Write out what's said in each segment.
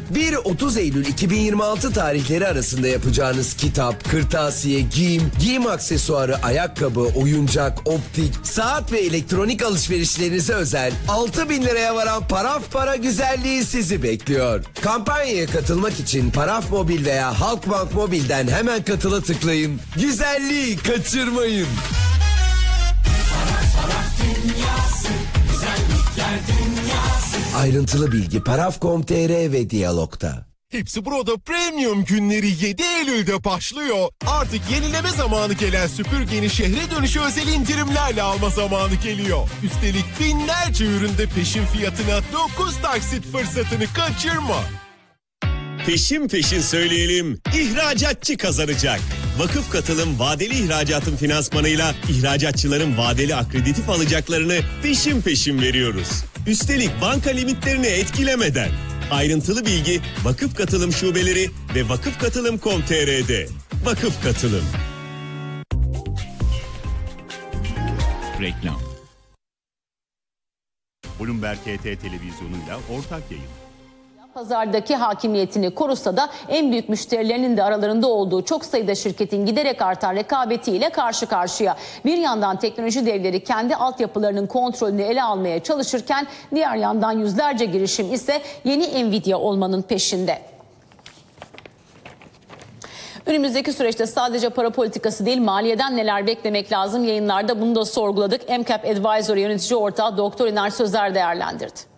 1-30 Eylül 2026 tarihleri arasında yapacağınız kitap, kırtasiye, giyim aksesuarı, ayakkabı, oyuncak, optik, saat ve elektronik alışverişlerinize özel 6.000 liraya varan Paraf Para güzelliği sizi bekliyor. Kampanyaya katılmak için Paraf Mobil veya Halkbank Mobil'den hemen katıla tıklayın. Güzelliği kaçırmayın. Paraf dünyası, güzellikler dünyası. Ayrıntılı bilgi paraf.com.tr ve Diyalog'da. Hepsi Burada Premium günleri 7 Eylül'de başlıyor. Artık yenileme zamanı gelen süpürgenin şehre dönüşü özel indirimlerle alma zamanı geliyor. Üstelik binlerce üründe peşin fiyatına 9 taksit fırsatını kaçırma. Peşin peşin söyleyelim, ihracatçı kazanacak. Vakıf Katılım vadeli ihracatın finansmanıyla ihracatçıların vadeli akreditif alacaklarını peşin peşin veriyoruz. Üstelik banka limitlerini etkilemeden. Ayrıntılı bilgi Vakıf Katılım şubeleri ve vakıfkatılım.com.tr'de. Vakıf Katılım. Reklam. Bloomberg HT televizyonuyla ortak yayın. Pazardaki hakimiyetini korusa da en büyük müşterilerinin de aralarında olduğu çok sayıda şirketin giderek artan rekabetiyle karşı karşıya. Bir yandan teknoloji devleri kendi altyapılarının kontrolünü ele almaya çalışırken diğer yandan yüzlerce girişim ise yeni Nvidia olmanın peşinde. Önümüzdeki süreçte sadece para politikası değil, maliyeden neler beklemek lazım? Yayınlarda bunu da sorguladık. MCAP Advisor yönetici ortağı Doktor İner Sözer değerlendirdi.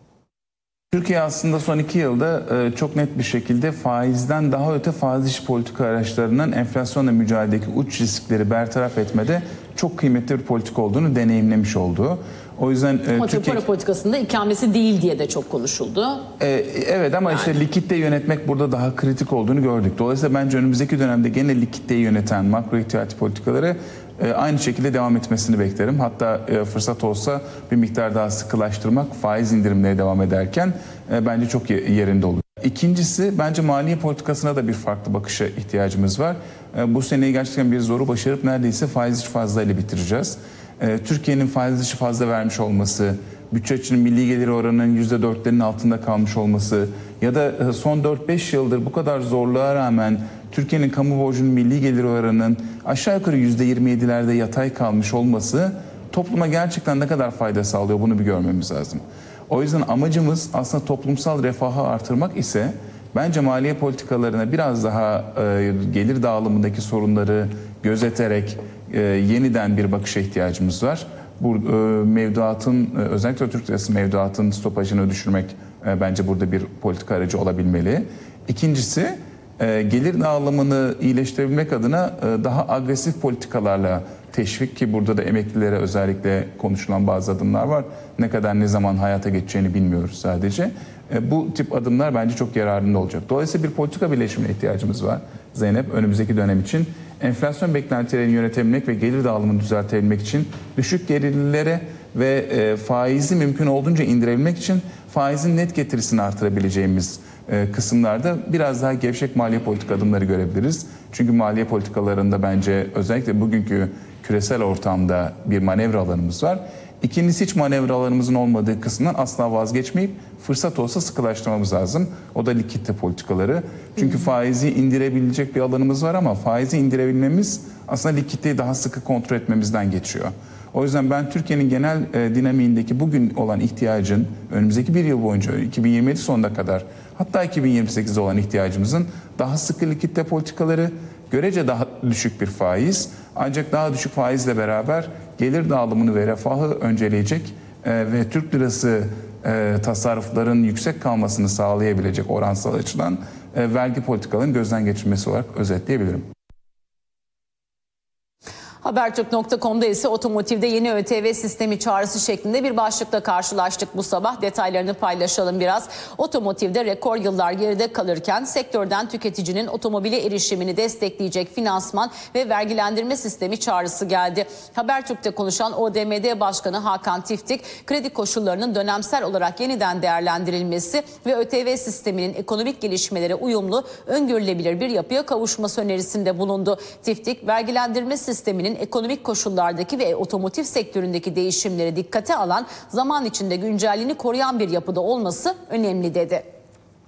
Türkiye aslında son 2 yılda çok net bir şekilde faizden daha öte faiz dışı politika araçlarının enflasyonla mücadeledeki uç riskleri bertaraf etmede çok kıymetli bir politika olduğunu deneyimlemiş oldu. O yüzden Türkiye para politikasında ikamesi değil diye de çok konuşuldu. Evet ama işte likitte yönetmek burada daha kritik olduğunu gördük. Dolayısıyla bence önümüzdeki dönemde gene likitteyi yöneten makro ihtiyati politikaları aynı şekilde devam etmesini beklerim. Hatta fırsat olsa bir miktar daha sıkılaştırmak faiz indirimleri devam ederken bence çok yerinde olur. İkincisi bence maliye politikasına da bir farklı bakışa ihtiyacımız var. Bu seneyi gerçekten bir zoru başarıp neredeyse faiz dışı fazlayla bitireceğiz. Türkiye'nin faiz dışı fazla vermiş olması, bütçe açığının milli geliri oranının %4'lerin altında kalmış olması ya da son 4-5 yıldır bu kadar zorluğa rağmen Türkiye'nin kamu borcunun milli gelir oranının aşağı yukarı %27'lerde yatay kalmış olması topluma gerçekten ne kadar fayda sağlıyor bunu bir görmemiz lazım. O yüzden amacımız aslında toplumsal refahı artırmak ise bence maliye politikalarına biraz daha gelir dağılımındaki sorunları gözeterek yeniden bir bakışa ihtiyacımız var. Bu mevduatın özellikle Türk lirası mevduatın stopajını düşürmek bence burada bir politika aracı olabilmeli. İkincisi gelir dağılımını iyileştirebilmek adına daha agresif politikalarla teşvik ki burada da emeklilere özellikle konuşulan bazı adımlar var. Ne kadar ne zaman hayata geçeceğini bilmiyoruz sadece. Bu tip adımlar bence çok yararlı olacak. Dolayısıyla bir politika birleşimine ihtiyacımız var Zeynep önümüzdeki dönem için. Enflasyon beklentilerini yönetebilmek ve gelir dağılımını düzeltebilmek için düşük gelirlilere ve faizi mümkün olduğunca indirebilmek için faizin net getirisini artırabileceğimiz kısımlarda biraz daha gevşek maliye politika adımları görebiliriz. Çünkü maliye politikalarında bence özellikle bugünkü küresel ortamda bir manevra alanımız var. İkincisi hiç manevra alanımızın olmadığı kısımdan asla vazgeçmeyip fırsat olsa sıkılaştırmamız lazım. O da likitte politikaları. Çünkü faizi indirebilecek bir alanımız var ama faizi indirebilmemiz aslında likiditeyi daha sıkı kontrol etmemizden geçiyor. O yüzden ben Türkiye'nin genel dinamiğindeki bugün olan ihtiyacın önümüzdeki bir yıl boyunca 2027 sonuna kadar hatta 2028'de olan ihtiyacımızın daha sıkı likitte politikaları, görece daha düşük bir faiz ancak daha düşük faizle beraber gelir dağılımını ve refahı önceleyecek ve Türk lirası tasarrufların yüksek kalmasını sağlayabilecek oransal açıdan vergi politikalarının gözden geçirilmesi olarak özetleyebilirim. Habertürk.com'da ise otomotivde yeni ÖTV sistemi çağrısı şeklinde bir başlıkla karşılaştık bu sabah. Detaylarını paylaşalım biraz. Otomotivde rekor yıllar geride kalırken sektörden tüketicinin otomobile erişimini destekleyecek finansman ve vergilendirme sistemi çağrısı geldi. Habertürk'te konuşan ODMD Başkanı Hakan Tiftik, kredi koşullarının dönemsel olarak yeniden değerlendirilmesi ve ÖTV sisteminin ekonomik gelişmelere uyumlu, öngörülebilir bir yapıya kavuşması önerisinde bulundu. Tiftik, vergilendirme sisteminin ekonomik koşullardaki ve otomotiv sektöründeki değişimleri dikkate alan, zaman içinde güncelliğini koruyan bir yapıda olması önemli dedi.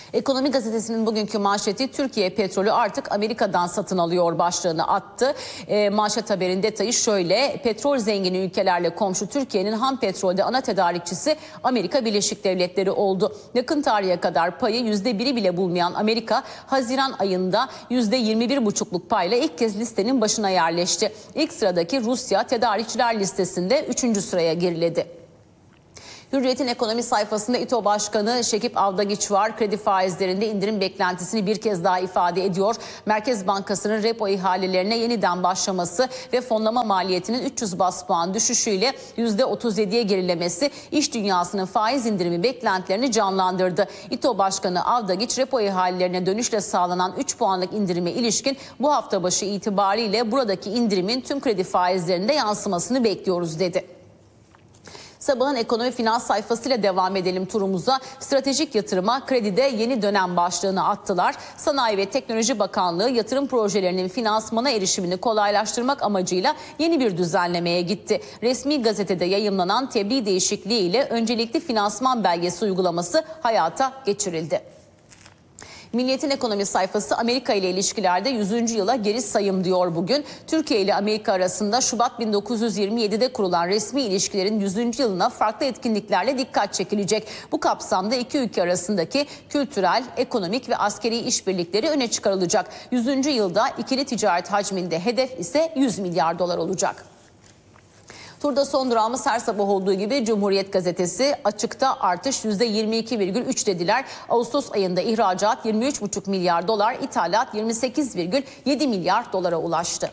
Ekonomi Gazetesi'nin bugünkü manşeti Türkiye petrolü artık Amerika'dan satın alıyor başlığını attı. Manşet haberin detayı şöyle: petrol zengini ülkelerle komşu Türkiye'nin ham petrolde ana tedarikçisi Amerika Birleşik Devletleri oldu. Yakın tarihe kadar payı %1'i bile bulmayan Amerika, Haziran ayında %21,5'luk payla ilk kez listenin başına yerleşti. İlk sıradaki Rusya tedarikçiler listesinde 3. sıraya geriledi. Hürriyet'in ekonomi sayfasında İTO Başkanı Şekip Avdagiç var. Kredi faizlerinde indirim beklentisini bir kez daha ifade ediyor. Merkez Bankası'nın repo ihalelerine yeniden başlaması ve fonlama maliyetinin 300 bas puan düşüşüyle %37'ye gerilemesi iş dünyasının faiz indirimi beklentilerini canlandırdı. İTO Başkanı Avdagiç, repo ihalelerine dönüşle sağlanan 3 puanlık indirime ilişkin bu hafta başı itibariyle buradaki indirimin tüm kredi faizlerinde yansımasını bekliyoruz dedi. Sabahın ekonomi finans sayfasıyla devam edelim turumuza. Stratejik yatırıma kredide yeni dönem başlığını attılar. Sanayi ve Teknoloji Bakanlığı yatırım projelerinin finansmana erişimini kolaylaştırmak amacıyla yeni bir düzenlemeye gitti. Resmi gazetede yayımlanan tebliğ değişikliği ile öncelikli finansman belgesi uygulaması hayata geçirildi. Milliyet'in ekonomi sayfası Amerika ile ilişkilerde 100. yıla geri sayım diyor bugün. Türkiye ile Amerika arasında Şubat 1927'de kurulan resmi ilişkilerin 100. yılına farklı etkinliklerle dikkat çekilecek. Bu kapsamda iki ülke arasındaki kültürel, ekonomik ve askeri işbirlikleri öne çıkarılacak. 100. yılda ikili ticaret hacminde hedef ise 100 milyar dolar olacak. Turda son durağımız her sabah olduğu gibi Cumhuriyet Gazetesi. Açıkta artış %22,3 dediler. Ağustos ayında ihracat 23,5 milyar dolar, ithalat 28,7 milyar dolara ulaştı.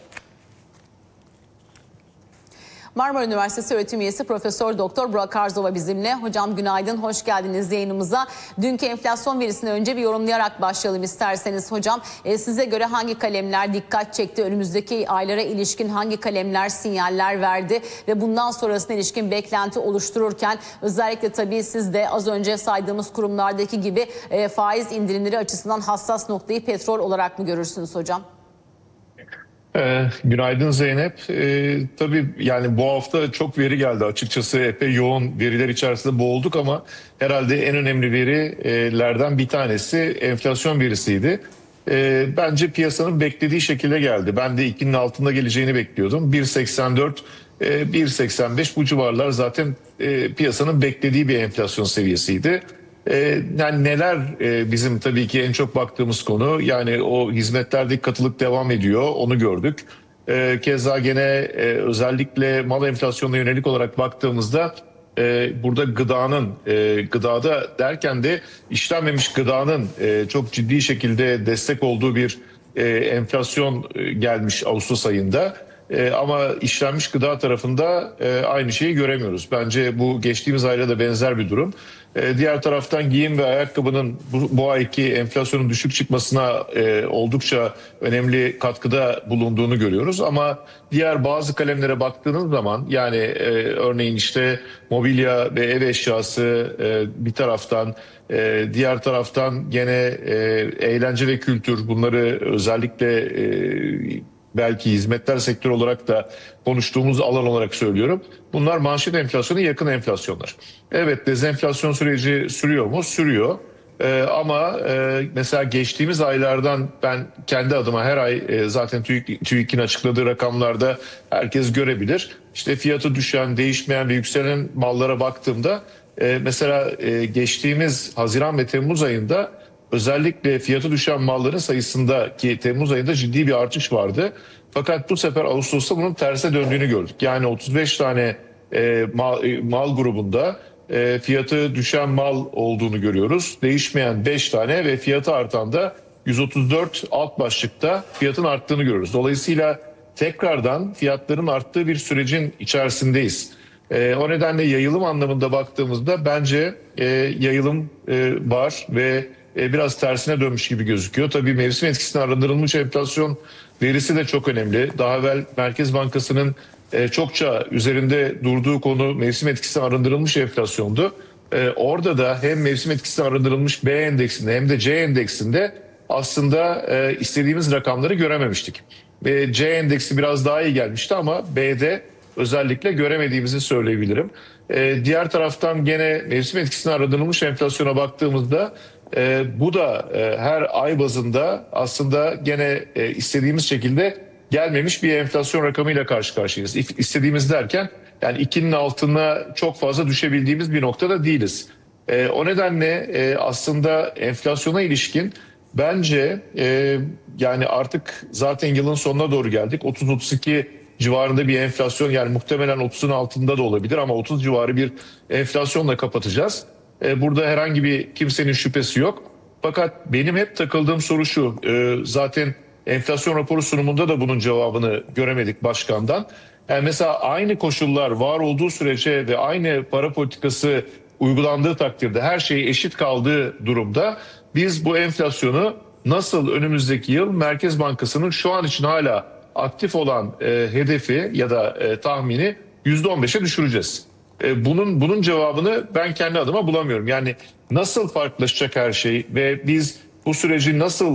Marmara Üniversitesi öğretim üyesi Profesör Doktor Burak Arzova bizimle. Hocam günaydın, hoş geldiniz yayınımıza. Dünkü enflasyon verisini önce bir yorumlayarak başlayalım isterseniz hocam. Size göre hangi kalemler dikkat çekti? Önümüzdeki aylara ilişkin hangi kalemler sinyaller verdi? Ve bundan sonrasına ilişkin beklenti oluştururken özellikle tabii siz de az önce saydığımız kurumlardaki gibi faiz indirimleri açısından hassas noktayı petrol olarak mı görürsünüz hocam? Günaydın Zeynep. Tabii yani bu hafta çok veri geldi açıkçası, epey yoğun veriler içerisinde boğulduk ama herhalde en önemli verilerden bir tanesi enflasyon verisiydi. Bence piyasanın beklediği şekilde geldi. Ben de 2'nin altında geleceğini bekliyordum. 1.84, 1.85 bu civarlar zaten piyasanın beklediği bir enflasyon seviyesiydi. Yani neler bizim tabii ki en çok baktığımız konu, yani o hizmetlerdeki katılık devam ediyor, onu gördük. Keza gene özellikle mal enflasyonuna yönelik olarak baktığımızda burada gıdada derken de işlenmemiş gıdanın çok ciddi şekilde destek olduğu bir enflasyon gelmiş Ağustos ayında. Ama işlenmiş gıda tarafında aynı şeyi göremiyoruz. Bence bu geçtiğimiz ayda da benzer bir durum. Diğer taraftan giyim ve ayakkabının bu ayki enflasyonun düşük çıkmasına oldukça önemli katkıda bulunduğunu görüyoruz. Ama diğer bazı kalemlere baktığınız zaman, yani örneğin işte mobilya ve ev eşyası bir taraftan, diğer taraftan gene eğlence ve kültür, bunları özellikle belki hizmetler sektörü olarak da konuştuğumuz alan olarak söylüyorum. Bunlar manşet enflasyona yakın enflasyonlar. Evet, dezenflasyon süreci sürüyor mu? Sürüyor. Ama mesela geçtiğimiz aylardan ben kendi adıma her ay zaten TÜİK'in açıkladığı rakamlarda herkes görebilir. İşte fiyatı düşen, değişmeyen ve yükselen mallara baktığımda mesela geçtiğimiz Haziran ve Temmuz ayında özellikle fiyatı düşen malların sayısında, ki Temmuz ayında ciddi bir artış vardı. Fakat bu sefer Ağustos'ta bunun terse döndüğünü gördük. Yani 35 tane mal grubunda fiyatı düşen mal olduğunu görüyoruz. Değişmeyen 5 tane ve fiyatı artan da 134 alt başlıkta fiyatın arttığını görüyoruz. Dolayısıyla tekrardan fiyatların arttığı bir sürecin içerisindeyiz. O nedenle yayılım anlamında baktığımızda bence yayılım var ve biraz tersine dönmüş gibi gözüküyor. Tabii mevsim etkisinden arındırılmış enflasyon verisi de çok önemli. Daha evvel Merkez Bankası'nın çokça üzerinde durduğu konu mevsim etkisinden arındırılmış enflasyondu. Orada da hem mevsim etkisinden arındırılmış B endeksinde hem de C endeksinde aslında istediğimiz rakamları görememiştik. C endeksi biraz daha iyi gelmişti ama B'de özellikle göremediğimizi söyleyebilirim. Diğer taraftan gene mevsim etkisinden arındırılmış enflasyona baktığımızda Bu da her ay bazında aslında gene istediğimiz şekilde gelmemiş bir enflasyon rakamıyla karşı karşıyayız. İstediğimiz derken yani 2'nin altına çok fazla düşebildiğimiz bir noktada değiliz. O nedenle aslında enflasyona ilişkin bence yani artık zaten yılın sonuna doğru geldik. 30-32 civarında bir enflasyon, yani muhtemelen 30'un altında da olabilir ama 30 civarı bir enflasyonla kapatacağız. Burada herhangi bir kimsenin şüphesi yok. Fakat benim hep takıldığım soru şu. Zaten enflasyon raporu sunumunda da bunun cevabını göremedik başkandan. Yani mesela aynı koşullar var olduğu sürece ve aynı para politikası uygulandığı takdirde, her şey eşit kaldığı durumda biz bu enflasyonu nasıl önümüzdeki yıl Merkez Bankası'nın şu an için hala aktif olan hedefi ya da tahmini %15'e düşüreceğiz? Bunun cevabını ben kendi adıma bulamıyorum. Yani nasıl farklılaşacak her şey ve biz bu süreci nasıl